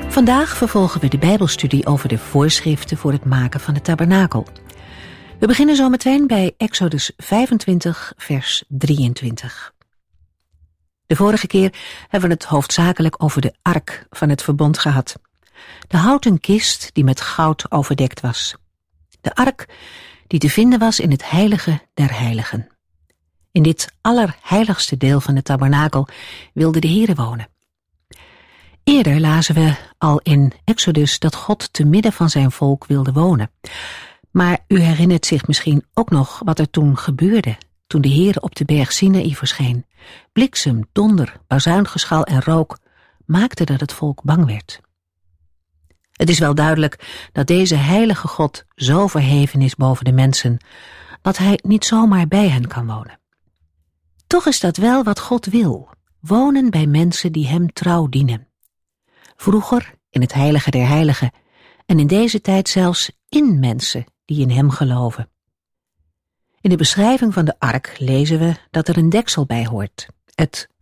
Vandaag vervolgen we de Bijbelstudie over de voorschriften voor het maken van de tabernakel. We beginnen zo meteen bij Exodus 25, vers 23. De vorige keer hebben we het hoofdzakelijk over de ark van het verbond gehad. De houten kist die met goud overdekt was. De ark die te vinden was in het heilige der heiligen. In dit allerheiligste deel van de tabernakel wilde de Heere wonen. Eerder lazen we al in Exodus dat God te midden van zijn volk wilde wonen. Maar u herinnert zich misschien ook nog wat er toen gebeurde, toen de Heere op de berg Sinaï verscheen. Bliksem, donder, bazuingeschal en rook maakten dat het volk bang werd. Het is wel duidelijk dat deze heilige God zo verheven is boven de mensen, dat hij niet zomaar bij hen kan wonen. Toch is dat wel wat God wil, wonen bij mensen die hem trouw dienen. Vroeger in het heilige der heiligen en in deze tijd zelfs in mensen die in hem geloven. In de beschrijving van de ark lezen we dat er een deksel bij hoort, het